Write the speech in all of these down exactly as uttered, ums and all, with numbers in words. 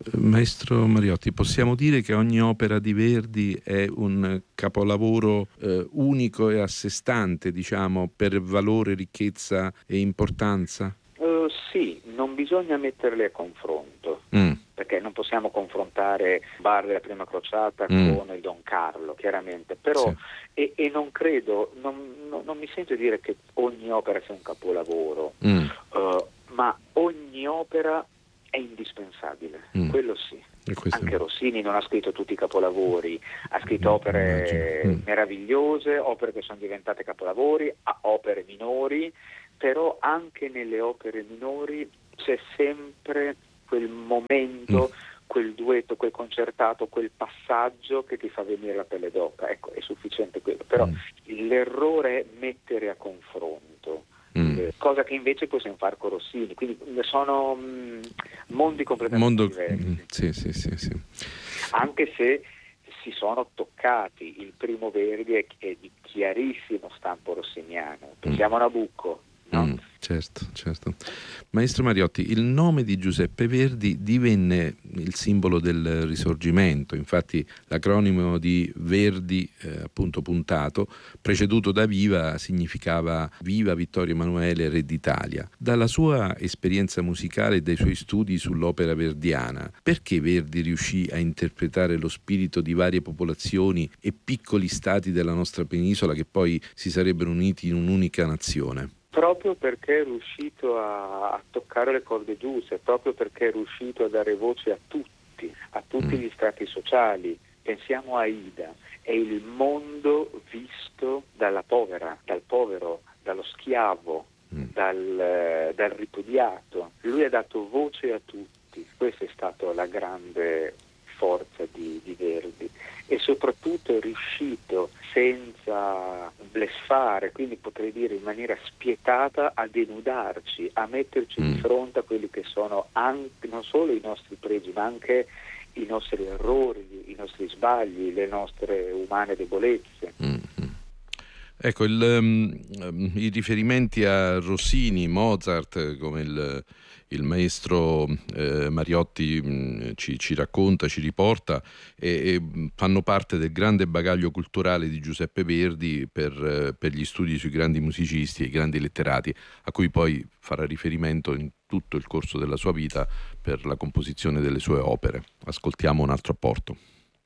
Maestro Mariotti, possiamo dire che ogni opera di Verdi è un capolavoro eh, unico e a sé stante, diciamo, per valore, ricchezza e importanza? Uh, sì, non bisogna metterle a confronto, mm. perché non possiamo confrontare Bar della Prima Crociata mm. con il Don Carlo, chiaramente, però sì. e, e non credo, non, non, non mi sento dire che ogni opera sia un capolavoro, mm. uh, ma ogni opera è indispensabile, mm. quello sì. Anche Rossini non ha scritto tutti i capolavori, ha scritto opere mm. meravigliose, opere che sono diventate capolavori, opere minori, però anche nelle opere minori c'è sempre quel momento, mm. quel duetto, quel concertato, quel passaggio che ti fa venire la pelle d'oca. Ecco, è sufficiente quello. Però mm. l'errore è mettere a confronto. Mm. Eh, cosa che invece possiamo fare con Rossini, quindi sono mh, mondi completamente Mondo... diversi. Mm, sì, sì, sì, sì. Anche se si sono toccati, il primo Verdi è, è di chiarissimo stampo rossiniano. Pensiamo mm. a Nabucco, no? Mm, certo, certo. Maestro Mariotti, il nome di Giuseppe Verdi divenne il simbolo del Risorgimento, infatti l'acronimo di Verdi, eh, appunto puntato, preceduto da Viva, significava Viva Vittorio Emanuele, Re d'Italia. Dalla sua esperienza musicale e dai suoi studi sull'opera verdiana, perché Verdi riuscì a interpretare lo spirito di varie popolazioni e piccoli stati della nostra penisola che poi si sarebbero uniti in un'unica nazione? Proprio perché è riuscito a, a toccare le corde giuste, proprio perché è riuscito a dare voce a tutti, a tutti mm. gli strati sociali. Pensiamo a Aida, è il mondo visto dalla povera, dal povero, dallo schiavo, mm. dal, dal ripudiato. Lui ha dato voce a tutti, questa è stata la grande forza di, di Verdi, e soprattutto è riuscito senza bleffare, quindi potrei dire in maniera spietata, a denudarci, a metterci mm. di fronte a quelli che sono anche, non solo i nostri pregi, ma anche i nostri errori, i nostri sbagli, le nostre umane debolezze. Mm. Ecco, il, um, i riferimenti a Rossini, Mozart, come il, il maestro eh, Mariotti mh, ci, ci racconta, ci riporta, e, e fanno parte del grande bagaglio culturale di Giuseppe Verdi per, per gli studi sui grandi musicisti e i grandi letterati, a cui poi farà riferimento in tutto il corso della sua vita per la composizione delle sue opere. Ascoltiamo un altro apporto.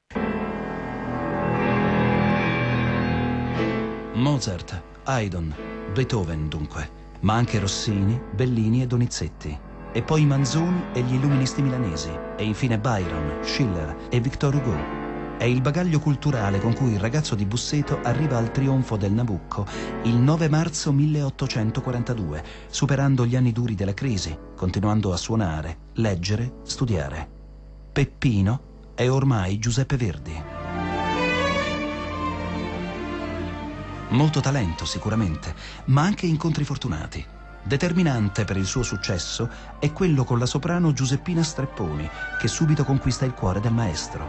Mozart, Haydn, Beethoven dunque, ma anche Rossini, Bellini e Donizetti. E poi Manzoni e gli illuministi milanesi, e infine Byron, Schiller e Victor Hugo. È il bagaglio culturale con cui il ragazzo di Busseto arriva al trionfo del Nabucco il nove marzo milleottocentoquarantadue, superando gli anni duri della crisi, continuando a suonare, leggere, studiare. Peppino è ormai Giuseppe Verdi. Molto talento sicuramente, ma anche incontri fortunati. Determinante per il suo successo è quello con la soprano Giuseppina Strepponi, che subito conquista il cuore del maestro.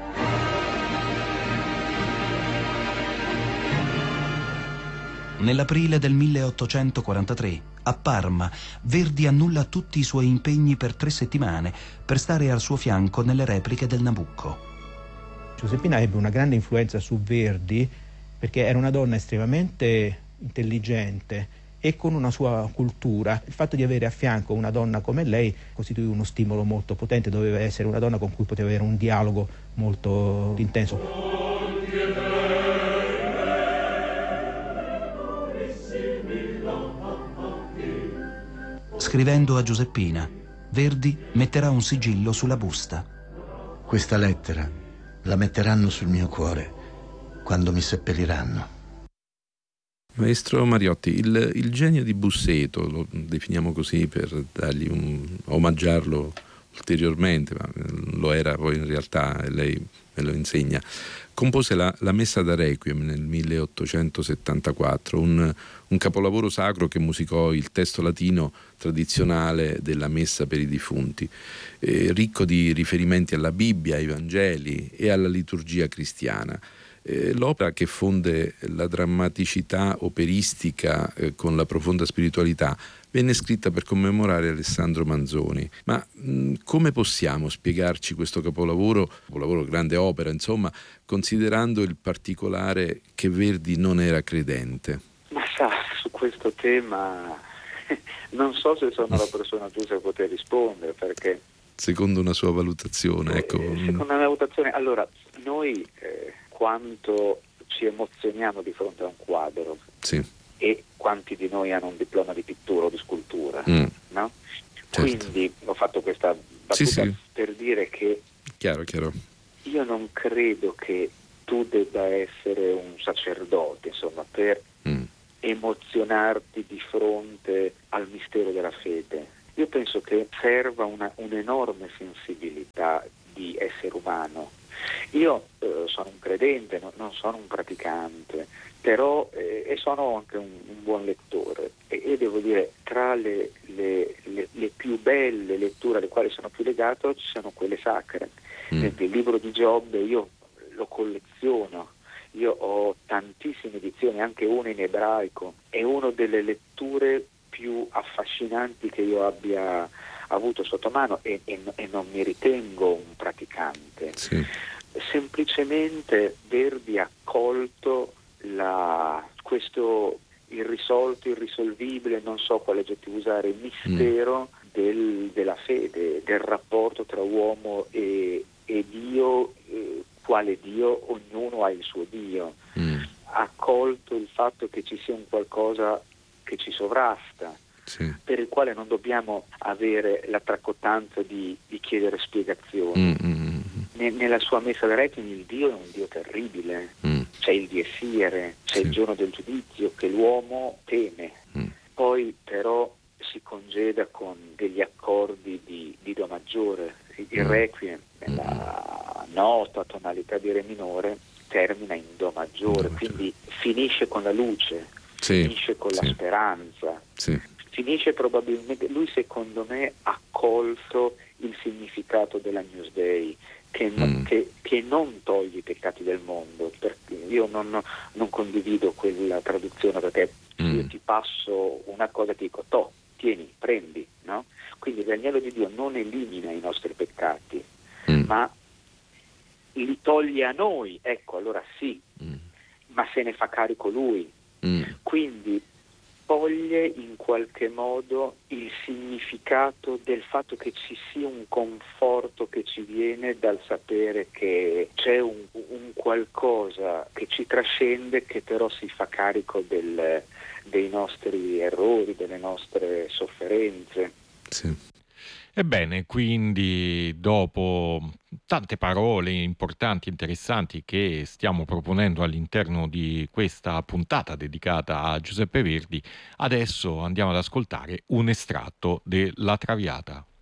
Nell'aprile del milleottocentoquarantatré, a Parma, Verdi annulla tutti i suoi impegni per tre settimane per stare al suo fianco nelle repliche del Nabucco. Giuseppina ebbe una grande influenza su Verdi perché era una donna estremamente intelligente e con una sua cultura. Il fatto di avere a fianco una donna come lei costituì uno stimolo molto potente, doveva essere una donna con cui poteva avere un dialogo molto intenso. Scrivendo a Giuseppina, Verdi metterà un sigillo sulla busta. Questa lettera la metteranno sul mio cuore quando mi seppelliranno. Maestro Mariotti, il, il genio di Busseto, lo definiamo così per dargli un, omaggiarlo ulteriormente, ma lo era poi in realtà, e lei me lo insegna, compose la, la Messa da Requiem nel milleottocentosettantaquattro, un, un capolavoro sacro che musicò il testo latino tradizionale della Messa per i defunti, eh, ricco di riferimenti alla Bibbia, ai Vangeli e alla liturgia cristiana. L'opera, che fonde la drammaticità operistica eh, con la profonda spiritualità, venne scritta per commemorare Alessandro Manzoni. Ma mh, come possiamo spiegarci questo capolavoro, capolavoro grande opera, insomma, considerando il particolare che Verdi non era credente? Ma sa, su questo tema non so se sono la persona giusta a poter rispondere, perché secondo una sua valutazione, ecco. Eh, secondo una valutazione, allora, noi eh, quanto ci emozioniamo di fronte a un quadro, sì, e quanti di noi hanno un diploma di pittura o di scultura, mm. no? Certo. Quindi ho fatto questa battuta, sì, sì, per dire che chiaro, chiaro. Io non credo che tu debba essere un sacerdote, insomma, per mm. emozionarti di fronte al mistero della fede. Io penso che serva una, un'enorme sensibilità di essere umano. Io eh, sono un credente, no, non sono un praticante, però eh, e sono anche un, un buon lettore e, e devo dire, tra le, le, le, le più belle letture alle quali sono più legato ci sono quelle sacre. Mm. Il libro di Giobbe io lo colleziono. Io ho tantissime edizioni, anche una in ebraico, è una delle letture più affascinanti che io abbia avuto sotto mano e, e, e non mi ritengo un praticante. Sì. Semplicemente Verdi ha colto la, questo irrisolto, irrisolvibile, non so quale aggettivo usare, mistero mm. del, della fede, del rapporto tra uomo e, e Dio, eh, quale Dio, ognuno ha il suo Dio. Mm. Ha colto il fatto che ci sia un qualcosa che ci sovrasta, sì, per il quale non dobbiamo avere la tracottanza di, di chiedere spiegazioni. Mm-hmm. Ne, nella sua messa da Requiem il Dio è un Dio terribile, mm. c'è il Dies Irae, c'è sì, il giorno del giudizio che l'uomo teme, mm. poi però si congeda con degli accordi di, di Do maggiore. Il mm. Requiem nella mm. nota tonalità di Re minore termina in Do maggiore, Do quindi maggiore. Finisce con la luce, sì, finisce con sì, la speranza, sì, finisce probabilmente, lui secondo me ha colto il significato dell'Agnus Dei, che, mm. che, che non toglie i peccati del mondo, perché io non, non condivido quella traduzione, perché mm. io ti passo una cosa e ti dico to, tieni, prendi, no? Quindi l'agnello di Dio non elimina i nostri peccati, mm. ma li toglie a noi, ecco, allora sì, mm. ma se ne fa carico lui. Mm. Quindi toglie in qualche modo il significato del fatto che ci sia un conforto che ci viene dal sapere che c'è un, un qualcosa che ci trascende, che però si fa carico del, dei nostri errori, delle nostre sofferenze. Sì. Ebbene, quindi dopo tante parole importanti e interessanti che stiamo proponendo all'interno di questa puntata dedicata a Giuseppe Verdi, adesso andiamo ad ascoltare un estratto de La Traviata.